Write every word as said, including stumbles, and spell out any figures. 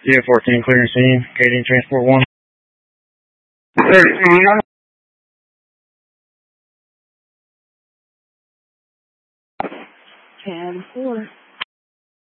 G F fourteen clearing scene. Canadian Transport one. ten four.